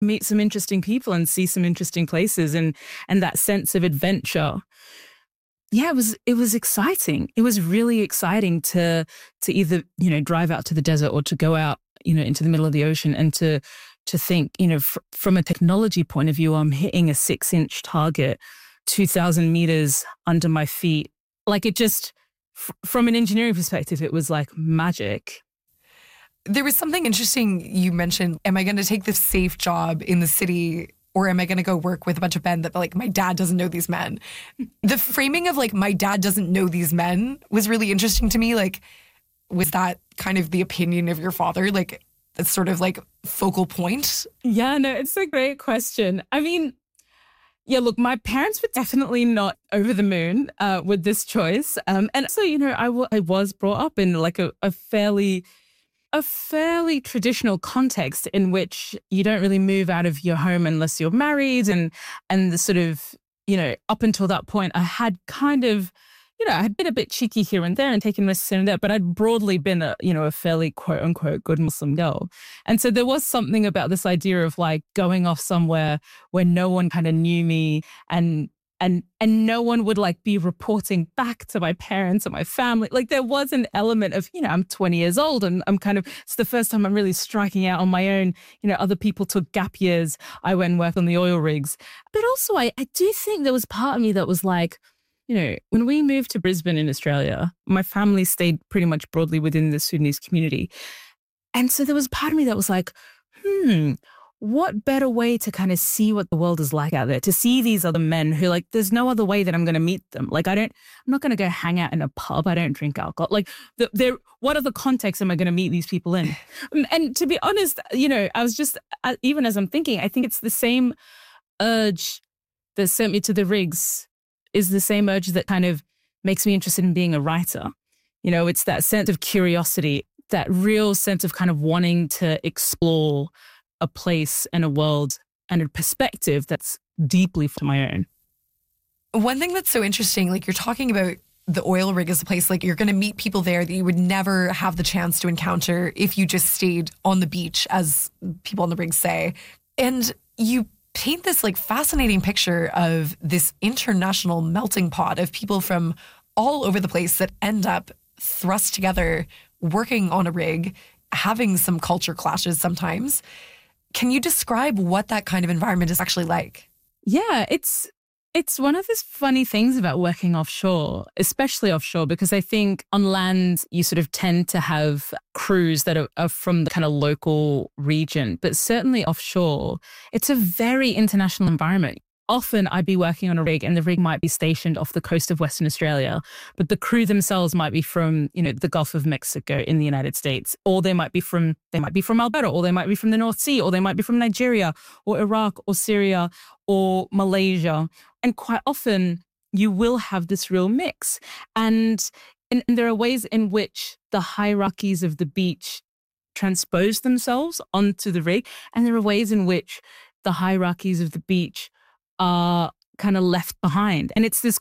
meet some interesting people and see some interesting places, and that sense of adventure. Yeah, it was exciting. It was really exciting to either, drive out to the desert or to go out, into the middle of the ocean, and to think, from a technology point of view, I'm hitting a 6-inch target, 2,000 meters under my feet. Like, it just, from an engineering perspective, it was like magic. There was something interesting you mentioned. Am I going to take this safe job in the city, or am I going to go work with a bunch of men that, like, my dad doesn't know these men? The framing of, like, my dad doesn't know these men was really interesting to me. Like, was that kind of the opinion of your father? Like, that's sort of like focal point? Yeah, no, it's a great question. I mean, yeah, look, my parents were definitely not over the moon with this choice. And so, I was brought up in like a fairly traditional context in which you don't really move out of your home unless you're married. And the sort of, up until that point, I had kind of, I had been a bit cheeky here and there and taken risks here and there, but I'd broadly been a fairly quote unquote good Muslim girl. And so there was something about this idea of like going off somewhere where no one kind of knew me, and no one would like be reporting back to my parents or my family. Like, there was an element of, I'm 20 years old and it's the first time I'm really striking out on my own. Other people took gap years. I went and worked on the oil rigs. But also I do think there was part of me that was like, when we moved to Brisbane in Australia, my family stayed pretty much broadly within the Sudanese community. And so there was part of me that was like, what better way to kind of see what the world is like out there, to see these other men who, like, there's no other way that I'm going to meet them. Like, I'm not going to go hang out in a pub. I don't drink alcohol. Like, what other contexts am I going to meet these people in? And to be honest, I was just, even as I'm thinking, I think it's the same urge that sent me to the rigs is the same urge that kind of makes me interested in being a writer. It's that sense of curiosity, that real sense of kind of wanting to explore a place and a world and a perspective that's deeply for my own. One thing that's so interesting, like, you're talking about the oil rig as a place, like, you're going to meet people there that you would never have the chance to encounter if you just stayed on the beach, as people on the rig say. And you paint this like fascinating picture of this international melting pot of people from all over the place that end up thrust together, working on a rig, having some culture clashes sometimes. Can you describe what that kind of environment is actually like? Yeah, it's one of those funny things about working offshore, especially offshore, because I think on land, you sort of tend to have crews that are from the kind of local region, but certainly offshore, it's a very international environment. Often I'd be working on a rig and the rig might be stationed off the coast of Western Australia, but the crew themselves might be from, the Gulf of Mexico in the United States, or they might be from Alberta, or they might be from the North Sea, or they might be from Nigeria or Iraq or Syria or Malaysia. And quite often you will have this real mix. And there are ways in which the hierarchies of the beach transpose themselves onto the rig. And there are ways in which the hierarchies of the beach are kind of left behind. And it's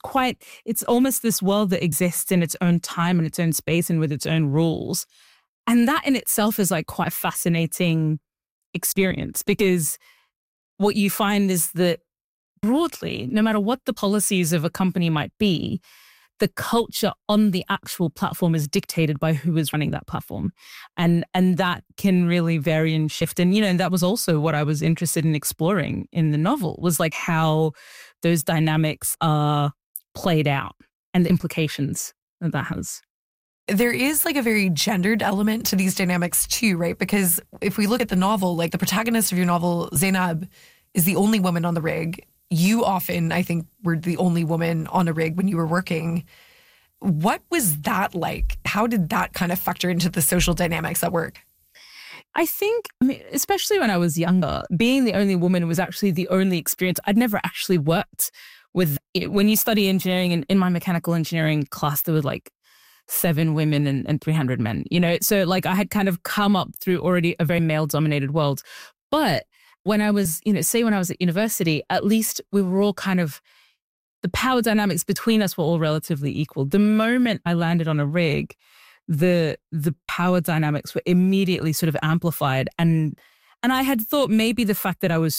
almost this world that exists in its own time and its own space and with its own rules. And that in itself is like quite a fascinating experience, because what you find is that broadly, no matter what the policies of a company might be, the culture on the actual platform is dictated by who is running that platform. And that can really vary and shift. And, and that was also what I was interested in exploring in the novel, was like how those dynamics are played out and the implications that has. There is like a very gendered element to these dynamics too, right? Because if we look at the novel, like the protagonist of your novel, Zainab, is the only woman on the rig. You often, I think, were the only woman on a rig when you were working. What was that like? How did that kind of factor into the social dynamics at work? I think, especially when I was younger, being the only woman was actually the only experience. I'd never actually worked with it. When you study engineering, and in my mechanical engineering class, there were like 7 women and 300 men, So like I had kind of come up through already a very male-dominated world. But when I was, say when I was at university, at least we were all kind of, the power dynamics between us were all relatively equal. The moment I landed on a rig, the power dynamics were immediately sort of amplified. And And I had thought maybe the fact that I was